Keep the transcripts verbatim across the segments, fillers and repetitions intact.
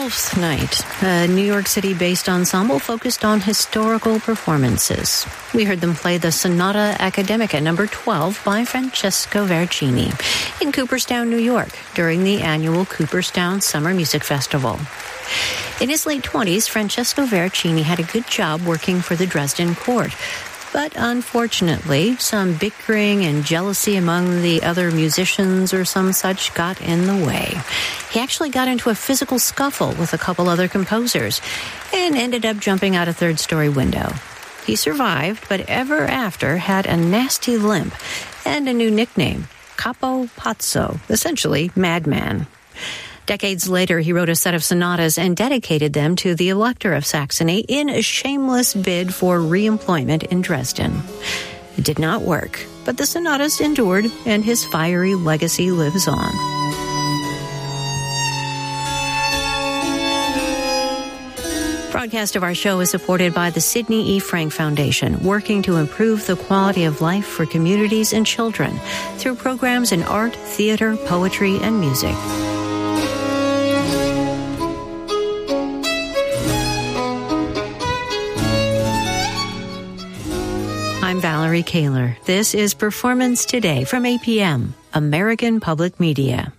twelfth night, a New York City-based ensemble focused on historical performances. We heard them play the Sonata Academica number twelve by Francesco Vercini in Cooperstown, New York, during the annual Cooperstown Summer Music Festival. In his late twenties, Francesco Vercini had a good job working for the Dresden court. But unfortunately, some bickering and jealousy among the other musicians or some such got in the way. He actually got into a physical scuffle with a couple other composers and ended up jumping out a third-story window. He survived, but ever after had a nasty limp and a new nickname, Capo Pazzo, essentially Madman. Decades later, he wrote a set of sonatas and dedicated them to the Elector of Saxony in a shameless bid for re-employment in Dresden. It did not work, but the sonatas endured, and his fiery legacy lives on. Broadcast of our show is supported by the Sidney E. Frank Foundation, working to improve the quality of life for communities and children through programs in art, theater, poetry, and music. I'm Valerie Kaler. This is Performance Today from A P M, American Public Media.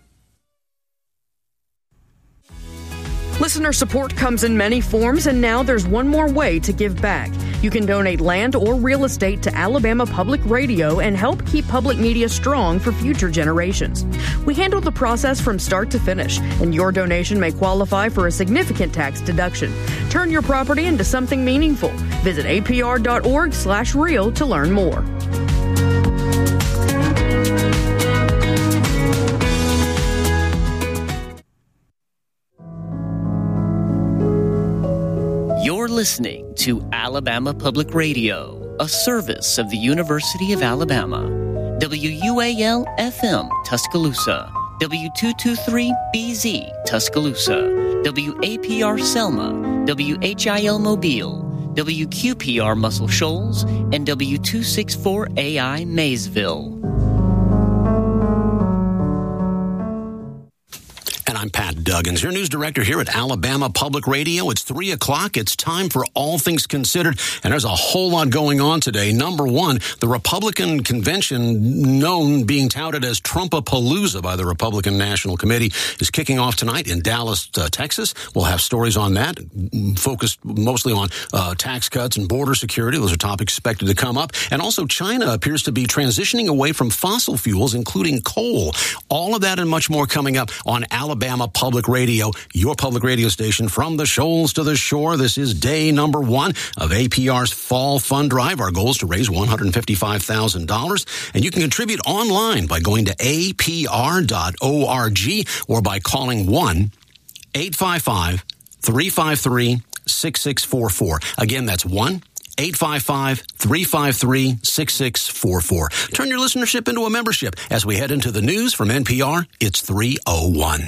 Listener support comes in many forms, and now there's one more way to give back. You can donate land or real estate to Alabama Public Radio and help keep public media strong for future generations. We handle the process from start to finish, and your donation may qualify for a significant tax deduction. Turn your property into something meaningful. Visit apr.org slash real to learn more. You're listening to Alabama Public Radio, a service of the University of Alabama. W U A L F M, Tuscaloosa. W two twenty-three B Z, Tuscaloosa. W A P R Selma. W H I L Mobile. W Q P R Muscle Shoals. And W two sixty-four A I Maysville. And I'm Pat Duggins, your news director here at Alabama Public Radio. It's three o'clock. It's time for All Things Considered, and there's a whole lot going on today. Number one, the Republican convention, known being touted as Trumpapalooza by the Republican National Committee, is kicking off tonight in Dallas, uh, Texas. We'll have stories on that, focused mostly on uh, tax cuts and border security. Those are topics expected to come up. And also, China appears to be transitioning away from fossil fuels, including coal. All of that and much more coming up on Alabama Public Radio, your public radio station from the shoals to the shore. This is day number one of A P R's Fall Fund Drive. Our goal is to raise one hundred fifty-five thousand dollars, and you can contribute online by going to A P R dot org or by calling one eight five five, three five three, six six four four. Again, that's one eight five five, three five three, six six four four. Turn your listenership into a membership. As we head into the news from N P R, it's three oh one.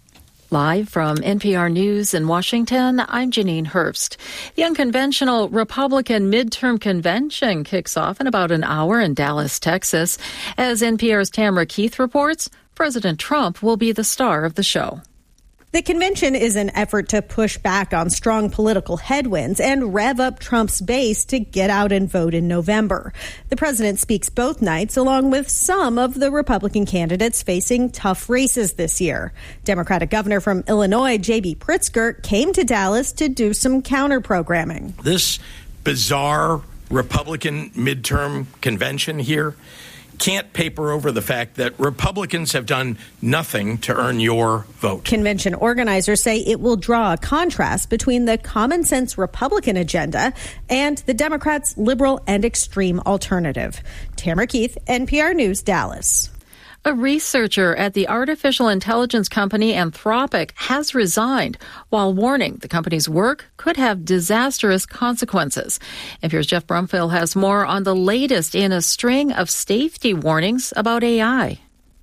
Live from N P R News in Washington, I'm Janine Herbst. The unconventional Republican midterm convention kicks off in about an hour in Dallas, Texas. As N P R's Tamara Keith reports, President Trump will be the star of the show. The convention is an effort to push back on strong political headwinds and rev up Trump's base to get out and vote in November. The president speaks both nights, along with some of the Republican candidates facing tough races this year. Democratic governor from Illinois, J B Pritzker, came to Dallas to do some counter-programming. This bizarre Republican midterm convention here can't paper over the fact that Republicans have done nothing to earn your vote. Convention organizers say it will draw a contrast between the common sense Republican agenda and the Democrats' liberal and extreme alternative. Tamara Keith, N P R News, Dallas. A researcher at the artificial intelligence company Anthropic has resigned while warning the company's work could have disastrous consequences. N P R's Jeff Brumfield has more on the latest in a string of safety warnings about A I.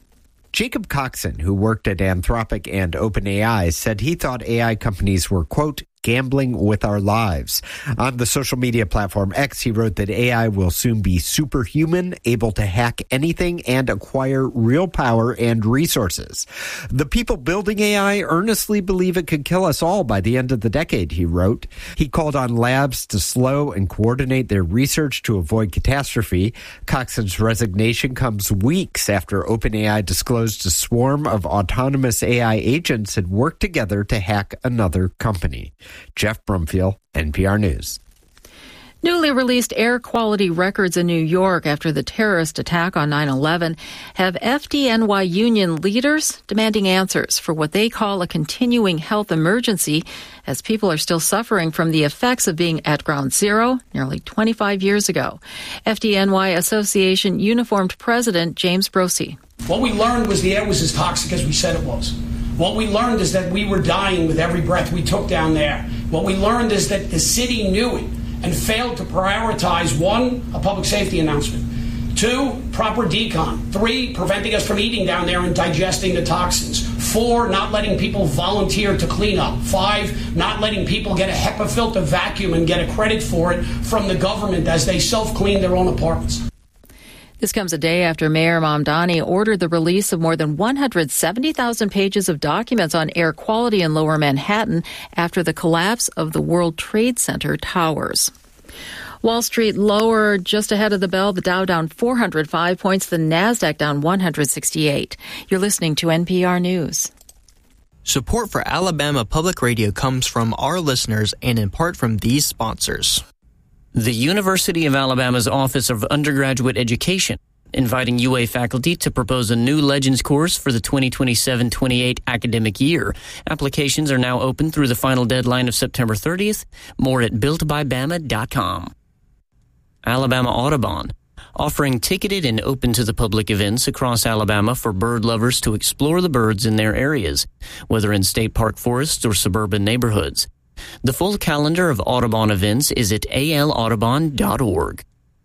Jacob Coxon, who worked at Anthropic and OpenAI, said he thought A I companies were, quote, gambling with our lives. On the social media platform X, he wrote that A I will soon be superhuman, able to hack anything and acquire real power and resources. The people building A I earnestly believe it could kill us all by the end of the decade, he wrote. He called on labs to slow and coordinate their research to avoid catastrophe. Coxon's resignation comes weeks after OpenAI disclosed a swarm of autonomous A I agents had worked together to hack another company. Jeff Brumfield, N P R News. Newly released air quality records in New York after the terrorist attack on nine eleven have F D N Y union leaders demanding answers for what they call a continuing health emergency as people are still suffering from the effects of being at ground zero nearly twenty-five years ago. F D N Y Association uniformed president James Brosey. What we learned was the air was as toxic as we said it was. What we learned is that we were dying with every breath we took down there. What we learned is that the city knew it and failed to prioritize, one, a public safety announcement, two, proper decon, three, preventing us from eating down there and digesting the toxins, four, not letting people volunteer to clean up, five, not letting people get a HEPA filter vacuum and get a credit for it from the government as they self-clean their own apartments. This comes a day after Mayor Mamdani ordered the release of more than one hundred seventy thousand pages of documents on air quality in Lower Manhattan after the collapse of the World Trade Center towers. Wall Street lower just ahead of the bell. The Dow down four hundred five points. The Nasdaq down one hundred sixty-eight. You're listening to N P R News. Support for Alabama Public Radio comes from our listeners and in part from these sponsors. The University of Alabama's Office of Undergraduate Education, inviting U A faculty to propose a new Legends course for the twenty twenty-seven twenty-eight academic year. Applications are now open through the final deadline of September thirtieth. More at built by bama dot com. Alabama Audubon, offering ticketed and open to the public events across Alabama for bird lovers to explore the birds in their areas, whether in state park forests or suburban neighborhoods. The full calendar of Audubon events is at a l audubon dot org.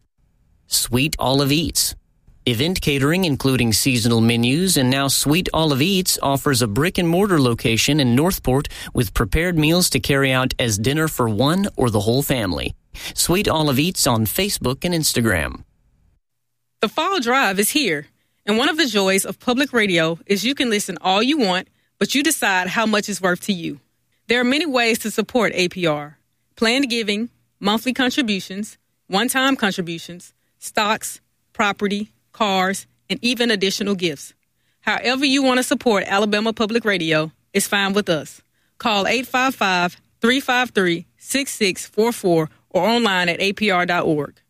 Sweet Olive Eats, event catering including seasonal menus, and now Sweet Olive Eats offers a brick-and-mortar location in Northport with prepared meals to carry out as dinner for one or the whole family. Sweet Olive Eats on Facebook and Instagram. The Fall Drive is here, and one of the joys of public radio is you can listen all you want, but you decide how much it's worth to you. There are many ways to support A P R. Planned giving, monthly contributions, one-time contributions, stocks, property, cars, and even additional gifts. However you want to support Alabama Public Radio is fine with us. Call eight five five, three five three, six six four four or online at A P R dot org.